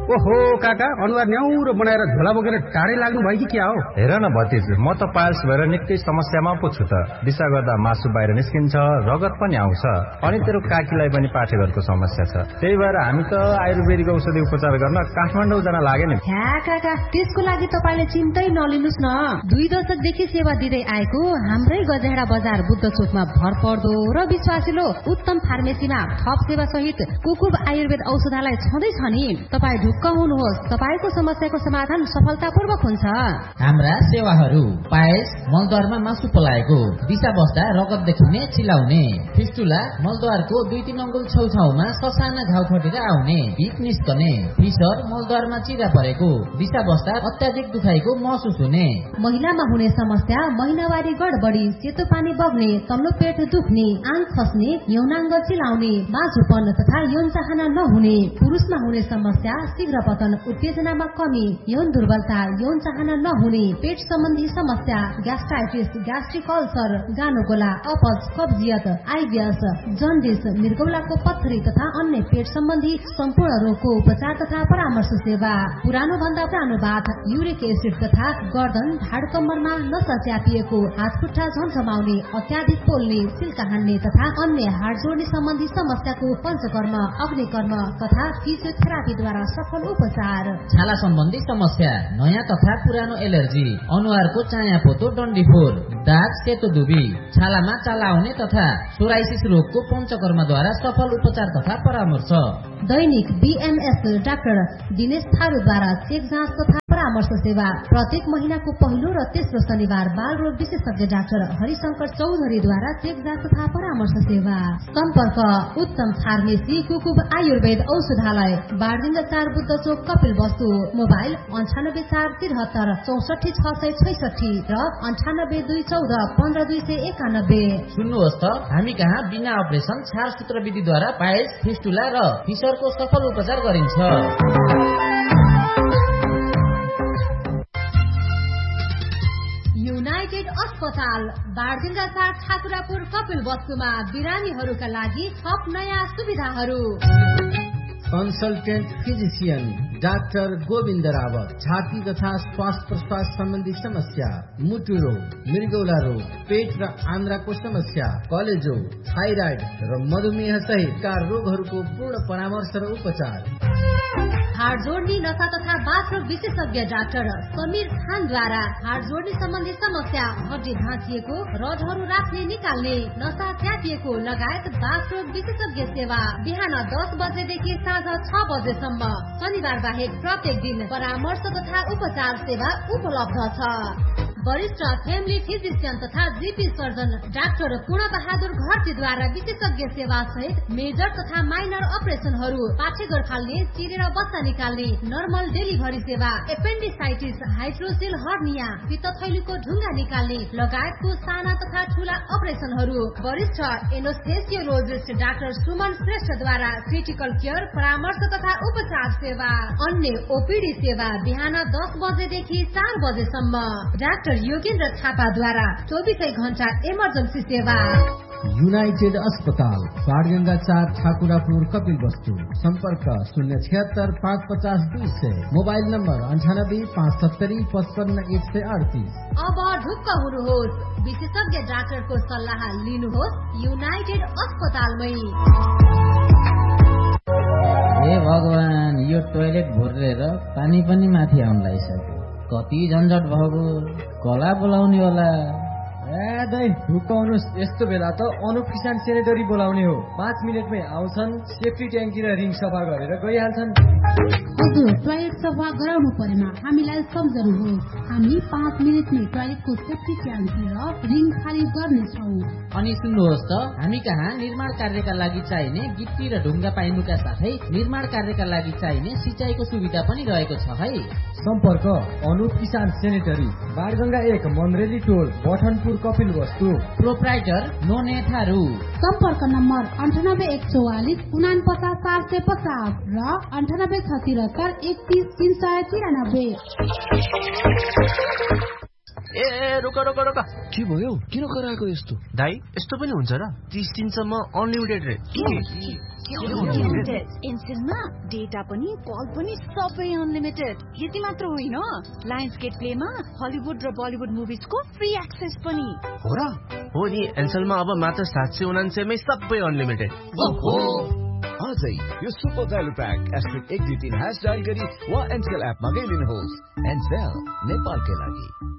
ओहो काका, अनुहार न्याउरो बनाएर झोला बोकेर टाढै लाग्नु भयो कि क्या हो? हेर न भतिज, म त पाइल्स भएर निकै समस्यामा पो छु त। दिशा गर्दा मासु बाहिर निस्किन्छ, रगत पनि आउँछ, अनि तेरो काकीलाई पनि पाठेघरको समस्या छ। त्यही भएर हामी त आयुर्वेदिक औषधि उपचार गर्न काठमाडौँ जान लाग्यो नि। ह्या काका, त्यसको लागि तपाईले चिन्तै नलिनुस् न। 2 दशकदेखि सेवा दिँदै आएको हाम्रै गजहेडा बजार बुद्ध चोकमा भरपर्दो र विश्वासिलो उत्तम फार्मेसीमा थप सेवा सहित कुकुब आयुर्वेद औषधालय छँदैछ नि। तपाईँ ढुक्क हुनुहोस्, तपाईको समस्याको समाधान सफलतापूर्वक हुन्छ। हाम्रा सेवाहरू: पायस, मलद्वारमा मासु पलाएको, दिशा बस्दा रगत देखिने चिलाउने, फिस्टुला, मलद्वारको 2-3 अङ्गुल छेउछाउमा ससाना घाउ खटेर आउने, हिट निस्कने, फिसर, मलद्वारमा चिरा परेको, दिशा बस्दा अत्याधिक दुखाइको महसुस हुने, महिलामा हुने समस्या महिनावारी गडबडी, सेतो पानी बग्ने, तल्लो पेट दुख्ने, आँख खस्ने, यौनाङ्ग चिलाउने, बाँझोपन तथा यौन चाहना नहुने, पुरुषमा हुने समस्या शीघ्र पतन, उत्तेजनामा कमी, यौन दुर्बलता, यौन चाहना नहुने, पेट सम्बन्धी समस्या, ग्यास्ट्राइटिस, ग्यास्ट्रिक अल्सर, गानोगोला, अपच, कब्जियत, आइबिएस, जन्डिस, मृगौलाको पत्थरी तथा अन्य पेट सम्बन्धी सम्पूर्ण रोगको उपचार तथा परामर्श सेवा। पुरानो भन्दा पुरानो बाथ, युरिक एसिड तथा गर्दन, ढाड कम्मरमा नसा च्यापिएको, हात खुट्टा झमझमाउने, अत्याधिक पोल्ने, सिल्का हान्ने तथा अन्य हाड जोड्ने सम्बन्धी समस्याको पञ्चकर्म, अग्निकर्म तथा फिजियोथेरापीद्वारा सफल उपचार। छाला सम्बन्धी समस्या, नयाँ तथा पुरानो एलर्जी, अनुहारको चाया पोतो डन्डीफोर, दाग, सेतो दुबी, छालामा चाला आउने तथा सोराइसिस रोगको पञ्चकर्मद्वारा सफल उपचार तथा परामर्श। दैनिक बीएमएस डाक्टर दिनेश थारूद्वारा चेक जाँच तथा परामर्श सेवा। प्रत्येक महिनाको पहिलो र तेस्रो शनिबार बाल रोग विशेषज्ञ डाक्टर हरिशंकर चौधरीद्वारा चेक जाँच तथा परामर्श सेवा। सम्पर्क: उत्तम फार्मेसी कुकुब आयुर्वेद औषधालय, बारदिङ्ग 4 बुद्ध चोक, कपिल वस्तु। मोबाइल 98473 64666 र 9821415291। सुन्नुहोस् त, हामी कहाँ बिना अपरेसन छार सूत्र विधिद्वारा पायल्स, फिस्टुला र फिसरको सफल उपचार गरिन्छ। युनाइटेड अस्पताल, बारदिङ्ग 4 ठाकुरापुर, कपिल वस्तुमा बिरामीहरूका लागि थप नयाँ सुविधाहरू। Consultant physician doctor Govind Rawat, छाती तथा श्वास प्रश्वास सम्बन्धी समस्या, मुटु रोग, मृगौला रोग, पेट र आन्द्राको समस्या, कलेजो, थाइराइड र मधुमेह सहितका रोगहरूको पूर्ण परामर्श र उपचार। हाड जोड्ने, नसा तथा बाथरोग विशेषज्ञ डाक्टर समीर खानद्वारा हाड जोड्ने सम्बन्धी समस्या, हड्डी भाँचिएको, रडहरू राख्ने निकाल्ने, नसा च्यापिएको लगायत बाथरोग विशेषज्ञ सेवा। बिहान 10 बजेदेखि साँझ 6 बजेसम्म। शनिबार बाहेक प्रत्येक दिन परामर्श तथा उपचार सेवा उपलब्ध छ। वरिष्ठ फ्यामिली फिजिशियन तथा जीपी सर्जन डाक्टर पूर्ण बहादुर घरतीद्वारा विशेषज्ञ सेवा सहित मेजर तथा माइनर अपरेसनहरू, पाठेघर फाल्ने, चिरेर बच्चा निकाल्ने, नर्मल डेलिभरी सेवा, एपेन्डिसाइटिस, हाइड्रोसेल हर्निया, पित्तथैलीको ढुङ्गा निकाल्ने लगायतको साना तथा ठूला अपरेसनहरू। वरिष्ठ एनोस्थेसियोलोजिस्ट डाक्टर सुमन श्रेष्ठद्वारा क्रिटिकल केयर, परामर्श तथा उपचार सेवा। अन्य ओपीडी सेवा बिहान 10 बजेदेखि 4 बजेसम्म। डाक्टर योगेन्द्र थापाद्वारा 24 घण्टा इमर्जेन्सी सेवा। युनाइटेड अस्पताल, बारगंगा 4 ठाकुरापुर, कपिल वस्तु। सम्पर्क 076 550 200। Mobile number 98 570 55 138। अब ढुक्क हुनुहोस्, विशेषज्ञ डाक्टरको सल्लाह लिनुहोस् युनाइटेड अस्पतालमै। हे भगवान, यो टोयलेट भोरेर पानी पनि माथि आउन लागिसक्यो। कति झन्झट भएको, कला बोलाउने होला। दाइ ढुक्क हुनुहोस्, यस्तो बेला त अनुप किसान सेनेटरी बोलाउने हो। 5 मिनटमै आउँछन्, सेफ्टी ट्याङ्की र रिङ सफा गरेर गइहाल्छन्। हजुर, टोयलेट सफा गराउनु परेमा हामीलाई सम्झनुहोस्। हामी 5 मिनटमै टोयलेटको सेफ्टी ट्याङ्की र रिङ खाली गर्नेछौँ। अनि सुन्नुहोस् त, हामी कहाँ निर्माण कार्यका लागि चाहिने गिट्टी र ढुङ्गा पाइनुका साथै निर्माण कार्यका लागि चाहिने सिँचाइको सुविधा पनि रहेको छ है। सम्पर्क अनुप किसान सेनेटरी, बारगंगा 1 मन्द्रेली टोल, बठनपुर, कपिल वस्तु। प्रोप्राइटर नोने थारू। सम्पर्क नम्बर 98 144 49 750 र 98 76 31 393। ए रोक रोक रोक, के भयो? किन कराएको यस्तो? दाइ यस्तो पनि हुन्छ र? 30 दिनसम्म अनलिमिटेड रे। एनसेलमा डेटा पनि कल पनि सबै अनलिमिटेड। यति मात्र होइन, लायन्स गेट प्लेमा हलिउड र बलिउड मुभिजको फ्री एक्सेस पनि हो र? हो नि, एनसेलमा अब मात्र 799 मै सबै अनलिमिटेड। आजै यो सुपर भ्यालु प्याक *123# डायल गरी वा एनसेल एपमा गइलिनुहोस्। एनसेल नेपालकै लागि।